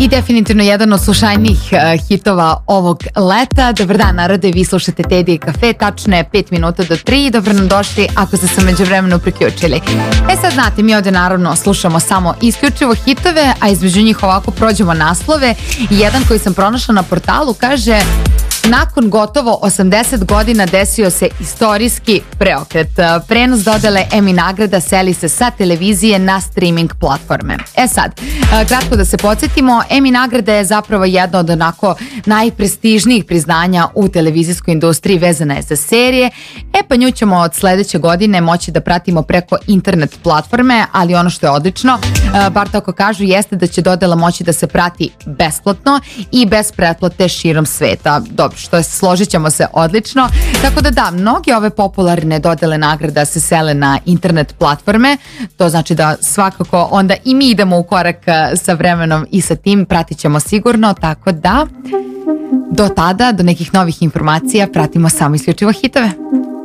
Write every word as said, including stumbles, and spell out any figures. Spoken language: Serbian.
I definitivno jedan od slušajnijih uh, hitova ovog leta. Dobar dan narode, vi slušate Teddy i kafe, tačno je pet minuta do tri. Dobro nam došli ako ste se međuvremenu priključili. E sad znate, mi ovde naravno slušamo samo isključivo hitove, a između njih ovako prođemo naslove. Jedan koji sam pronašla na portalu kaže: nakon gotovo osamdeset godina desio se istorijski preokret. Prenos dodele Emmy nagrada seli se sa televizije na streaming platforme. E sad, kratko da se podsjetimo, Emmy nagrada je zapravo jedna od onako najprestižnijih priznanja u televizijskoj industriji, vezana je za serije. E pa nju ćemo od sledeće godine moći da pratimo preko internet platforme, ali ono što je odlično, bar tako kažu, jeste da će dodela moći da se prati besplatno i bez pretplate širom sveta. Dobro, što je, složit ćemo se, odlično. Tako da da, mnogi ove popularne dodele nagrada se sele na internet platforme. To znači da svakako onda i mi idemo u korak sa vremenom i sa tim, pratit ćemo sigurno, tako da do tada, do nekih novih informacija, pratimo samo isključivo hitove.